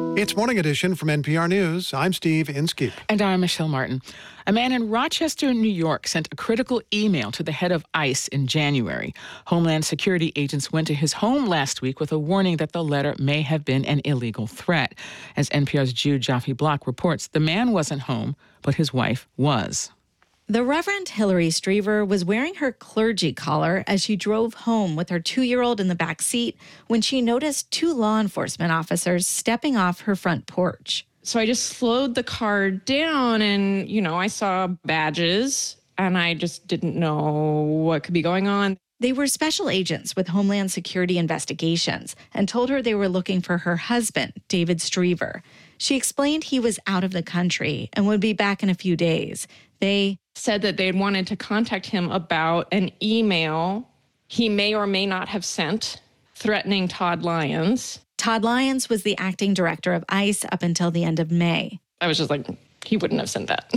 It's Morning Edition from NPR News. I'm Steve Inskeep. And I'm Michelle Martin. A man in Rochester, New York, sent a critical email to the head of ICE in January. Homeland Security agents went to his home last week with a warning that the letter may have been an illegal threat. As NPR's Jude Joffe-Block reports, the man wasn't home, but his wife was. The Reverend Hillary Striever was wearing her clergy collar as she drove home with her 2-year-old in the back seat when she noticed 2 law enforcement officers stepping off her front porch. So I just slowed the car down and, I saw badges and I just didn't know what could be going on. They were special agents with Homeland Security Investigations and told her they were looking for her husband, David Striever. She explained he was out of the country and would be back in a few days. They said that they'd wanted to contact him about an email he may or may not have sent threatening Todd Lyons. Todd Lyons was the acting director of ICE up until the end of May. I was just like, he wouldn't have sent that.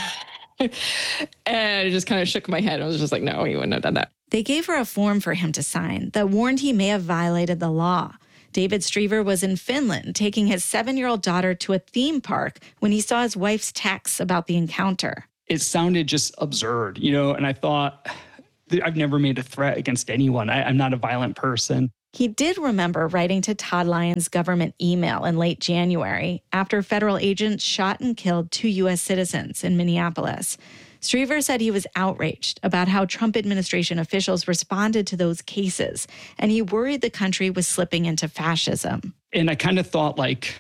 And I just kind of shook my head. I was just like, no, he wouldn't have done that. They gave her a form for him to sign that warned he may have violated the law. David Striever was in Finland taking his 7-year-old daughter to a theme park when he saw his wife's texts about the encounter. It sounded just absurd, and I thought, I've never made a threat against anyone. I'm not a violent person. He did remember writing to Todd Lyons' government email in late January after federal agents shot and killed 2 U.S. citizens in Minneapolis. Striever said he was outraged about how Trump administration officials responded to those cases, and he worried the country was slipping into fascism. And I kind of thought,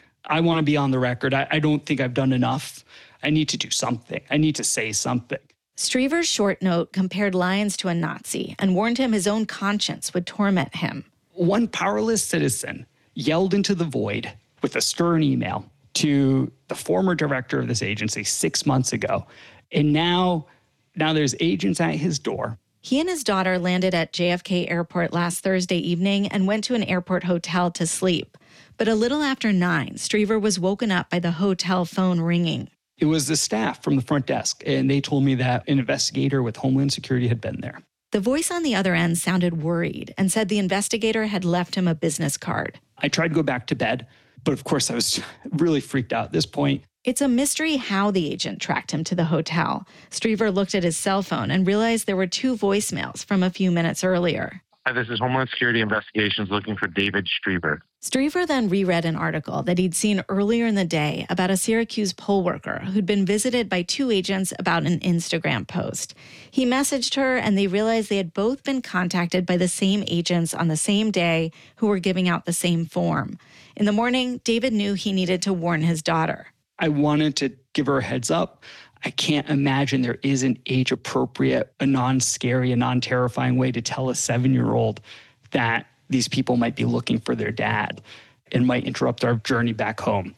I want to be on the record. I don't think I've done enough. I need to do something. I need to say something. Striever's short note compared Lyons to a Nazi and warned him his own conscience would torment him. One powerless citizen yelled into the void with a stern email to the former director of this agency 6 months ago. And now there's agents at his door. He and his daughter landed at JFK Airport last Thursday evening and went to an airport hotel to sleep. But a little after 9, Striever was woken up by the hotel phone ringing. It was the staff from the front desk, and they told me that an investigator with Homeland Security had been there. The voice on the other end sounded worried and said the investigator had left him a business card. I tried to go back to bed, but of course I was really freaked out at this point. It's a mystery how the agent tracked him to the hotel. Striever looked at his cell phone and realized there were 2 voicemails from a few minutes earlier. Hi, this is Homeland Security Investigations looking for David Striever. Striever then reread an article that he'd seen earlier in the day about a Syracuse poll worker who'd been visited by 2 agents about an Instagram post. He messaged her, and they realized they had both been contacted by the same agents on the same day who were giving out the same form. In the morning, David knew he needed to warn his daughter. I wanted to give her a heads up. I can't imagine there is an age-appropriate, a non-scary, a non-terrifying way to tell a 7-year-old that these people might be looking for their dad and might interrupt our journey back home.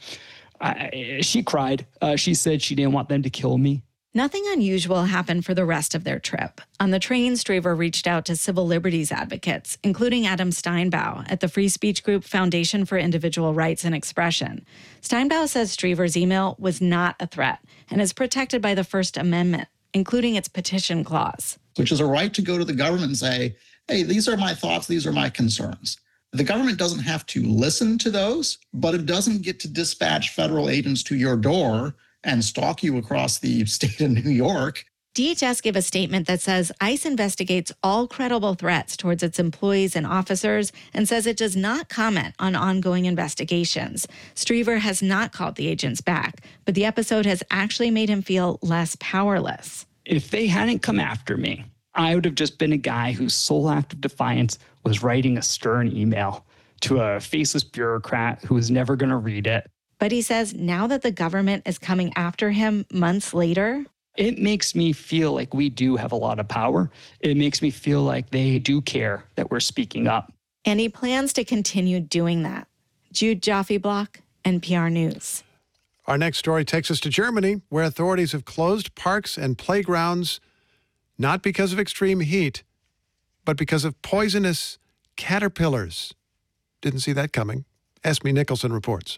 She cried. She said she didn't want them to kill me. Nothing unusual happened for the rest of their trip. On the train, Striever reached out to civil liberties advocates, including Adam Steinbaugh at the free speech group Foundation for Individual Rights and Expression. Steinbaugh says Striever's email was not a threat and is protected by the First Amendment, including its petition clause. Which is a right to go to the government and say, hey, these are my thoughts, these are my concerns. The government doesn't have to listen to those, but it doesn't get to dispatch federal agents to your door and stalk you across the state of New York. DHS gave a statement that says ICE investigates all credible threats towards its employees and officers and says it does not comment on ongoing investigations. Striever has not called the agents back, but the episode has actually made him feel less powerless. If they hadn't come after me, I would have just been a guy whose sole act of defiance was writing a stern email to a faceless bureaucrat who was never going to read it. But he says now that the government is coming after him months later, it makes me feel like we do have a lot of power. It makes me feel like they do care that we're speaking up. And he plans to continue doing that. Jude Joffe-Block, NPR News. Our next story takes us to Germany, where authorities have closed parks and playgrounds not because of extreme heat, but because of poisonous caterpillars. Didn't see that coming. Esme Nicholson reports.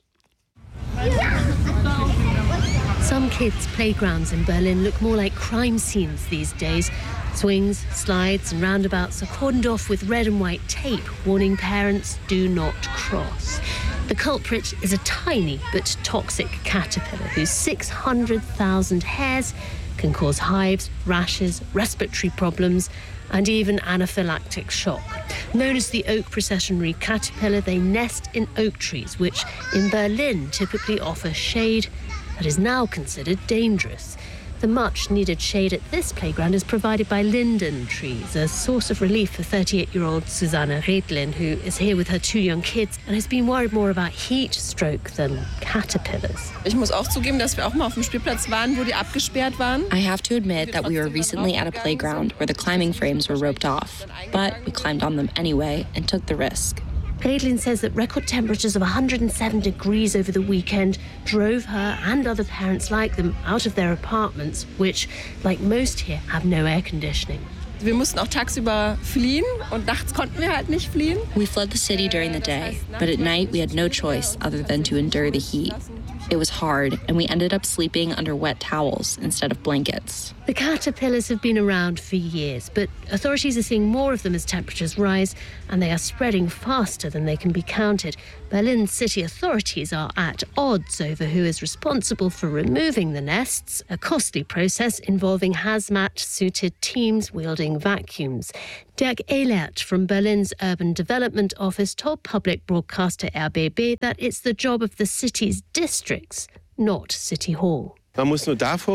Some kids' playgrounds in Berlin look more like crime scenes these days. Swings, slides and roundabouts are cordoned off with red and white tape, warning parents do not cross. The culprit is a tiny but toxic caterpillar whose 600,000 hairs can cause hives, rashes, respiratory problems, and even anaphylactic shock. Known as the oak processionary caterpillar, they nest in oak trees, which in Berlin typically offer shade that is now considered dangerous. The much-needed shade at this playground is provided by linden trees, a source of relief for 38-year-old Susanne Redlin, who is here with her 2 young kids and has been worried more about heat stroke than caterpillars. Ich muss auch zugeben, dass wir auch mal auf dem Spielplatz waren, wo die abgesperrt waren. I have to admit that we were recently at a playground where the climbing frames were roped off, but we climbed on them anyway and took the risk. Redlin says that record temperatures of 107 degrees over the weekend drove her and other parents like them out of their apartments, which, like most here, have no air conditioning. Wir mussten auch tagsüber fliehen und nachts konnten wir halt nicht fliehen. We fled the city during the day, but at night we had no choice other than to endure the heat. It was hard, and we ended up sleeping under wet towels instead of blankets. The caterpillars have been around for years, but authorities are seeing more of them as temperatures rise, and they are spreading faster than they can be counted. Berlin city authorities are at odds over who is responsible for removing the nests, a costly process involving hazmat-suited teams wielding vacuums. Dirk Ehlert from Berlin's Urban Development Office told public broadcaster RBB that it's the job of the city's districts, not City Hall. It's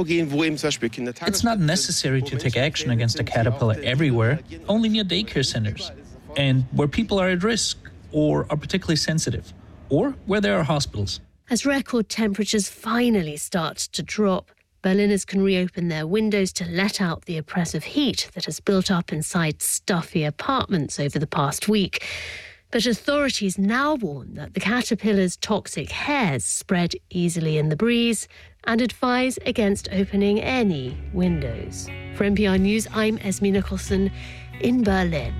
not necessary to take action against a caterpillar everywhere, only near daycare centers, and where people are at risk or are particularly sensitive, or where there are hospitals. As record temperatures finally start to drop, Berliners can reopen their windows to let out the oppressive heat that has built up inside stuffy apartments over the past week. But authorities now warn that the caterpillar's toxic hairs spread easily in the breeze and advise against opening any windows. For NPR News, I'm Esme Nicholson in Berlin.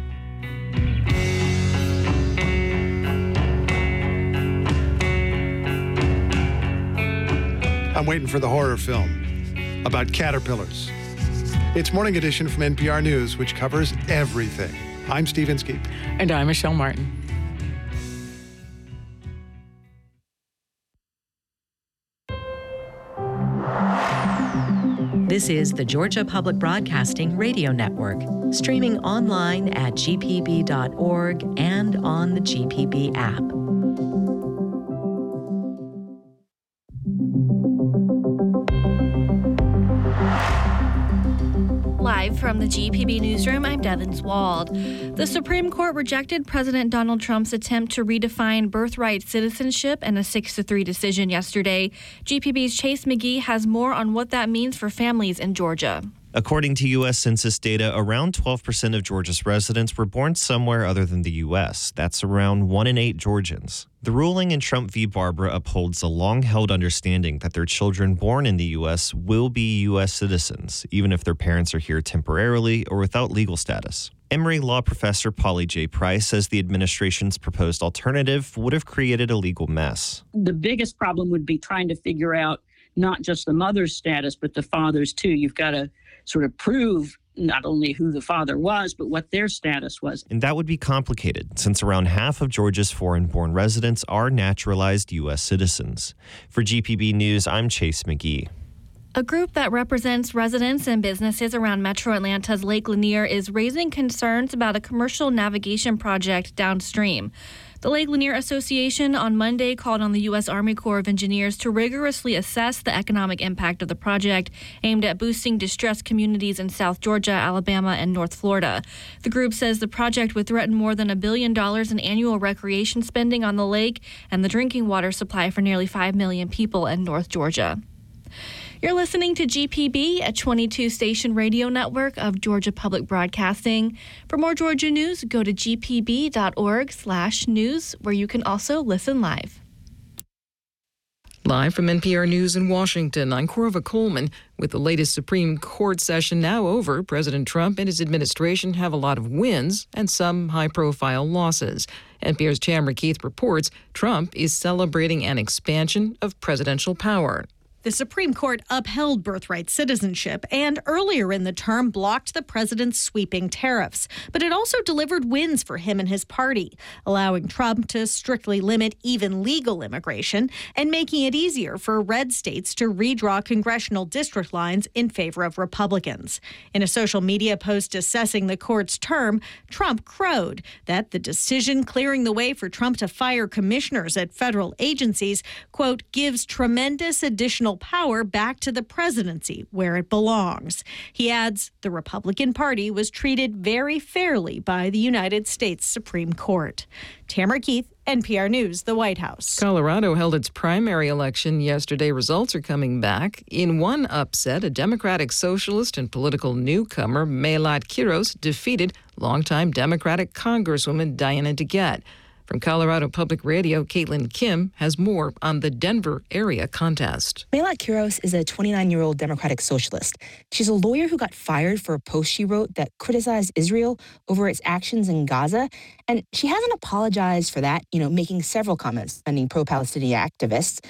I'm waiting for the horror film about caterpillars. It's Morning Edition from NPR News, which covers everything. I'm Steve Inskeep. And I'm Michelle Martin. This is the Georgia Public Broadcasting Radio Network, streaming online at gpb.org and on the GPB app. Live from the GPB newsroom, I'm Devin Swald. The Supreme Court rejected President Donald Trump's attempt to redefine birthright citizenship in a 6-3 decision yesterday. GPB's Chase McGee has more on what that means for families in Georgia. According to U.S. Census data, around 12% of Georgia's residents were born somewhere other than the U.S. That's around 1 in 8 Georgians. The ruling in Trump v. Barbara upholds a long-held understanding that their children born in the U.S. will be U.S. citizens, even if their parents are here temporarily or without legal status. Emory law professor Polly J. Price says the administration's proposed alternative would have created a legal mess. The biggest problem would be trying to figure out not just the mother's status, but the father's too. You've got to sort of prove not only who the father was, but what their status was. And that would be complicated, since around half of Georgia's foreign-born residents are naturalized U.S. citizens. For GPB News, I'm Chase McGee. A group that represents residents and businesses around Metro Atlanta's Lake Lanier is raising concerns about a commercial navigation project downstream. The Lake Lanier Association on Monday called on the U.S. Army Corps of Engineers to rigorously assess the economic impact of the project aimed at boosting distressed communities in South Georgia, Alabama, and North Florida. The group says the project would threaten more than $1 billion in annual recreation spending on the lake and the drinking water supply for nearly 5 million people in North Georgia. You're listening to GPB, a 22-station radio network of Georgia Public Broadcasting. For more Georgia news, go to gpb.org/news, where you can also listen live. Live from NPR News in Washington, I'm Corva Coleman. With the latest Supreme Court session now over, President Trump and his administration have a lot of wins and some high-profile losses. NPR's Tamara Keith reports Trump is celebrating an expansion of presidential power. The Supreme Court upheld birthright citizenship and earlier in the term blocked the president's sweeping tariffs. But it also delivered wins for him and his party, allowing Trump to strictly limit even legal immigration and making it easier for red states to redraw congressional district lines in favor of Republicans. In a social media post assessing the court's term, Trump crowed that the decision clearing the way for Trump to fire commissioners at federal agencies, quote, gives tremendous additional power back to the presidency where it belongs. He adds the Republican Party was treated very fairly by the United States Supreme Court. Tamara Keith, NPR News, the White House. Colorado held its primary election yesterday. Results are coming back. In one upset, a Democratic socialist and political newcomer, Melat Quiros, defeated longtime Democratic Congresswoman Diana DeGette. From Colorado Public Radio, Caitlin Kim has more on the Denver area contest. Melat Quiros is a 29-year-old Democratic socialist. She's a lawyer who got fired for a post she wrote that criticized Israel over its actions in Gaza. And she hasn't apologized for that, making several comments defending pro-Palestinian activists.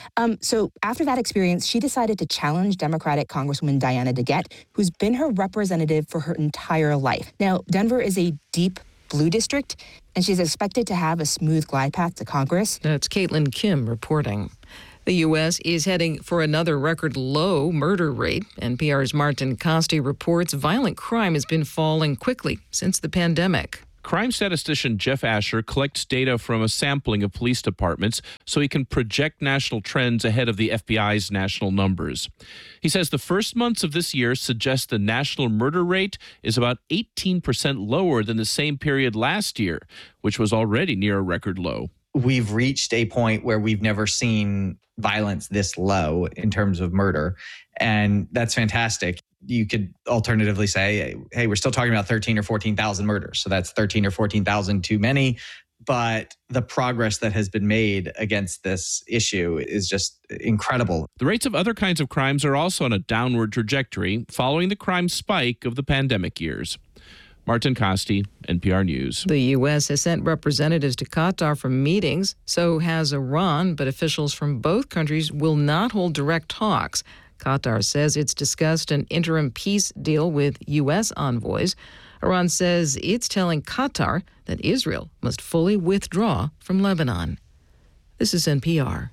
So after that experience, she decided to challenge Democratic Congresswoman Diana DeGette, who's been her representative for her entire life. Now, Denver is a deep blue district, and she's expected to have a smooth glide path to Congress. That's Caitlin Kim reporting. The U.S. is heading for another record low murder rate. NPR's Martin Costi reports violent crime has been falling quickly since the pandemic. Crime statistician Jeff Asher collects data from a sampling of police departments so he can project national trends ahead of the FBI's national numbers. He says the first months of this year suggest the national murder rate is about 18% lower than the same period last year, which was already near a record low. We've reached a point where we've never seen violence this low in terms of murder, and that's fantastic. You could alternatively say, hey, we're still talking about 13 or 14,000 murders. So that's 13 or 14,000 too many. But the progress that has been made against this issue is just incredible. The rates of other kinds of crimes are also on a downward trajectory following the crime spike of the pandemic years. Martin Costi, NPR News. The U.S. has sent representatives to Qatar for meetings. So has Iran, but officials from both countries will not hold direct talks. Qatar says it's discussed an interim peace deal with U.S. envoys. Iran says it's telling Qatar that Israel must fully withdraw from Lebanon. This is NPR.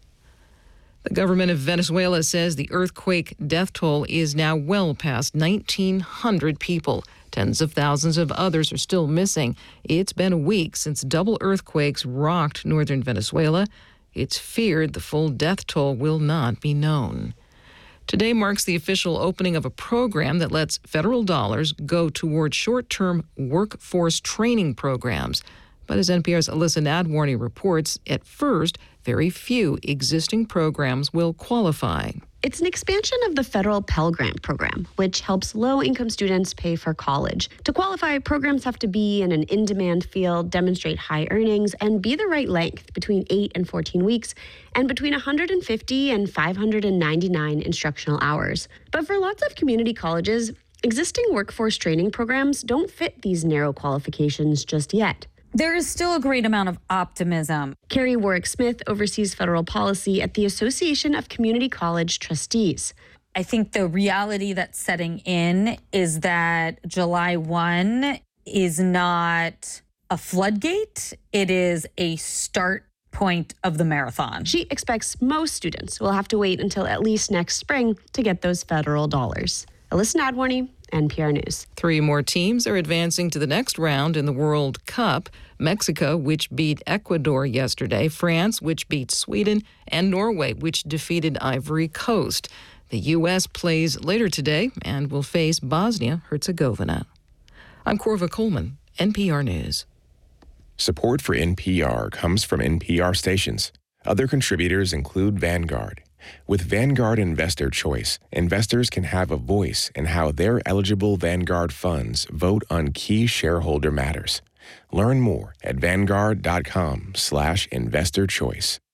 The government of Venezuela says the earthquake death toll is now well past 1,900 people. Tens of thousands of others are still missing. It's been a week since double earthquakes rocked northern Venezuela. It's feared the full death toll will not be known. Today marks the official opening of a program that lets federal dollars go toward short-term workforce training programs. But as NPR's Alyssa Nadworny reports, at first, very few existing programs will qualify. It's an expansion of the federal Pell Grant program, which helps low-income students pay for college. To qualify, programs have to be in an in-demand field, demonstrate high earnings, and be the right length, between 8 and 14 weeks, and between 150 and 599 instructional hours. But for lots of community colleges, existing workforce training programs don't fit these narrow qualifications just yet. There is still a great amount of optimism. Carrie Warwick-Smith oversees federal policy at the Association of Community College Trustees. I think the reality that's setting in is that July 1 is not a floodgate. It is a start point of the marathon. She expects most students will have to wait until at least next spring to get those federal dollars. Alyssa Nadworny, NPR News. 3 more teams are advancing to the next round in the World Cup. Mexico, which beat Ecuador yesterday, France, which beat Sweden, and Norway, which defeated Ivory Coast. The U.S. plays later today and will face Bosnia-Herzegovina. I'm Corva Coleman, NPR News. Support for NPR comes from NPR stations. Other contributors include Vanguard. With Vanguard Investor Choice, investors can have a voice in how their eligible Vanguard funds vote on key shareholder matters. Learn more at Vanguard.com/investorchoice.